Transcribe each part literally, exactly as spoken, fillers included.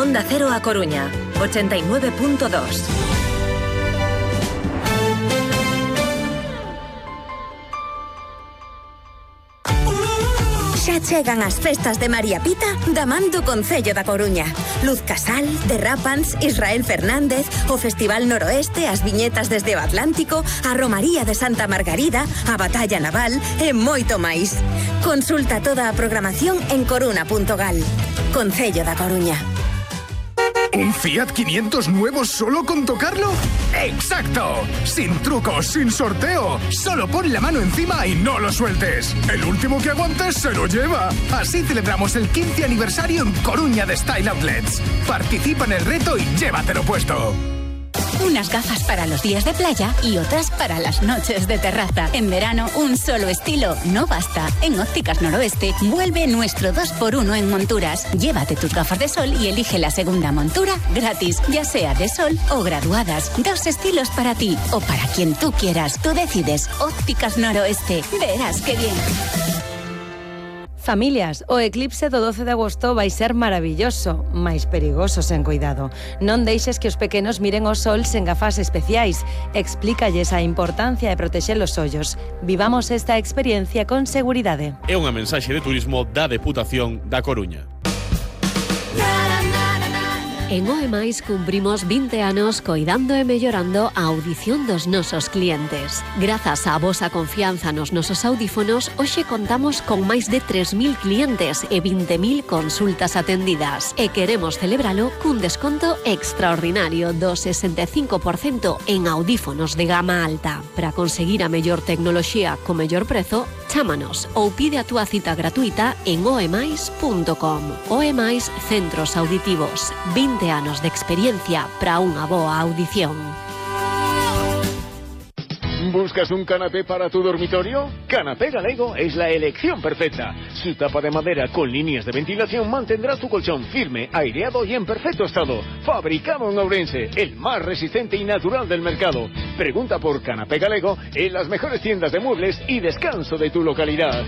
Onda Cero A Coruña, ochenta y nueve punto dos. Xa chegan as festas de María Pita da man do Concello da Coruña. Luz Casal, Derrapans, Israel Fernández, o Festival Noroeste, as viñetas desde o Atlántico, a Romaría de Santa Margarida, a Batalla Naval e moito máis. Consulta toda a programación en coruna punto gal. Concello da Coruña. ¿Un Fiat quinientos nuevo solo con tocarlo? ¡Exacto! Sin trucos, sin sorteo. Solo pon la mano encima y no lo sueltes. El último que aguantes se lo lleva. Así celebramos el quince aniversario en Coruña de Style Outlets. Participa en el reto y llévatelo puesto. Unas gafas para los días de playa y otras para las noches de terraza. En verano, un solo estilo no basta. En Ópticas Noroeste vuelve nuestro dos por uno en monturas. Llévate tus gafas de sol y elige la segunda montura gratis, ya sea de sol o graduadas. Dos estilos para ti o para quien tú quieras. Tú decides. Ópticas Noroeste. Verás qué bien. Familias, o eclipse do doce de agosto vai ser maravilloso, mais perigoso sen cuidado. Non deixes que os pequenos miren o sol sen gafas especiais. Explícalles a importancia de protexer os ollos. Vivamos esta experiencia con seguridade. É unha mensaxe de turismo da Deputación da Coruña. En O E Mais cumprimos vinte anos coidando e mellorando a audición dos nosos clientes. Grazas á vosa confianza nos nosos audífonos, hoxe contamos con máis de tres mil clientes e vinte mil consultas atendidas. E queremos celebralo cun desconto extraordinario do sesenta e cinco por cento en audífonos de gama alta. Para conseguir a mellor tecnoloxía co mellor prezo, chámanos ou pide a túa cita gratuita en oemais punto com. O E Mais Centros Auditivos. vinte anos de experiencia para unha boa audición. ¿Buscas un canapé para tu dormitorio? Canapé Galego es la elección perfecta. Su tapa de madera con líneas de ventilación mantendrá tu colchón firme, aireado y en perfecto estado. Fabricado en Ourense, el más resistente y natural del mercado. Pregunta por Canapé Galego en las mejores tiendas de muebles y descanso de tu localidad.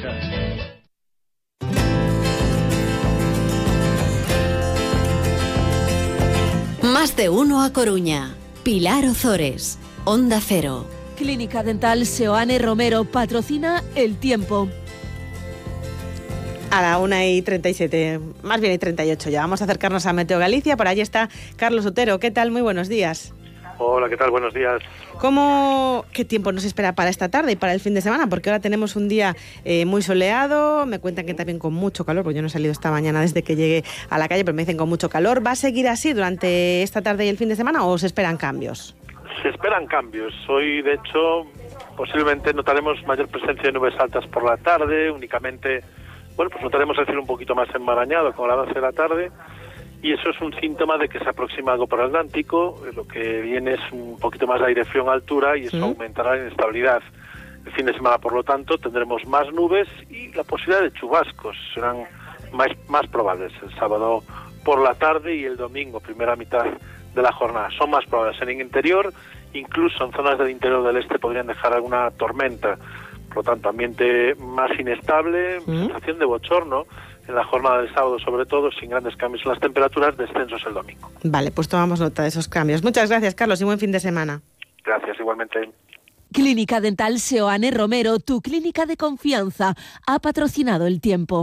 Más de uno a Coruña. Pilar Ozores, Onda Cero. Clínica Dental Seoane Romero patrocina El Tiempo. A la una y treinta y siete, más bien y treinta y ocho ya. Vamos a acercarnos a Meteo Galicia. Por allí está Carlos Otero. ¿Qué tal? Muy buenos días. Hola, ¿qué tal? Buenos días. ¿Cómo, qué tiempo nos espera para esta tarde y para el fin de semana? Porque ahora tenemos un día eh, muy soleado, me cuentan que también con mucho calor, porque yo no he salido esta mañana desde que llegué a la calle, pero me dicen con mucho calor. ¿Va a seguir así durante esta tarde y el fin de semana o se esperan cambios? Se esperan cambios. Hoy, de hecho, posiblemente notaremos mayor presencia de nubes altas por la tarde, únicamente, bueno, pues notaremos el cielo un poquito más enmarañado con el avance de la tarde. Y eso es un síntoma de que se aproxima algo por el Atlántico, lo que viene es un poquito más de aire frío en altura y eso ¿Mm? aumentará la inestabilidad. El fin de semana, por lo tanto, tendremos más nubes y la posibilidad de chubascos serán más, más probables el sábado por la tarde y el domingo, primera mitad de la jornada. Son más probables en el interior, incluso en zonas del interior del este podrían dejar alguna tormenta. Por lo tanto, ambiente más inestable, ¿Mm? sensación de bochorno en la jornada del sábado, sobre todo, sin grandes cambios en las temperaturas, descensos el domingo. Vale, pues tomamos nota de esos cambios. Muchas gracias, Carlos, y buen fin de semana. Gracias, igualmente. Clínica Dental Seoane Romero, tu clínica de confianza, ha patrocinado El Tiempo.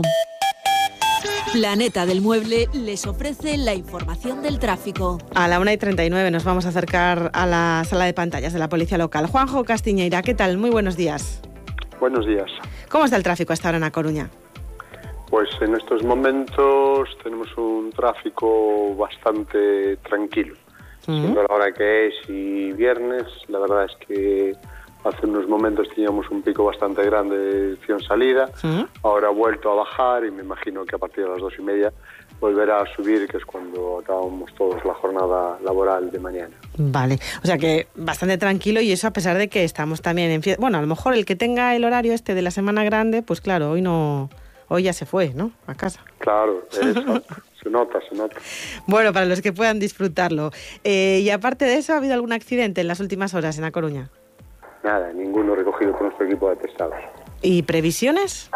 Planeta del Mueble les ofrece la información del tráfico. A la una y treinta y nueve nos vamos a acercar a la sala de pantallas de la Policía Local. Juanjo Castiñeira, ¿qué tal? Muy buenos días. Buenos días. ¿Cómo está el tráfico hasta ahora en A Coruña? Pues en estos momentos tenemos un tráfico bastante tranquilo. Uh-huh. Siendo la hora que es y viernes, la verdad es que hace unos momentos teníamos un pico bastante grande de dirección-salida. Uh-huh. Ahora ha vuelto a bajar y me imagino que a partir de las dos y media volverá a subir, que es cuando acabamos todos la jornada laboral de mañana. Vale, o sea que bastante tranquilo, y eso a pesar de que estamos también en fiesta. Bueno, a lo mejor el que tenga el horario este de la semana grande, pues claro, hoy no... Hoy ya se fue, ¿no? A casa. Claro, eso. se nota, se nota. Bueno, para los que puedan disfrutarlo. Eh, y aparte de eso, ¿ha habido algún accidente en las últimas horas en A Coruña? Nada, ninguno recogido por nuestro equipo de atestados. ¿Y previsiones?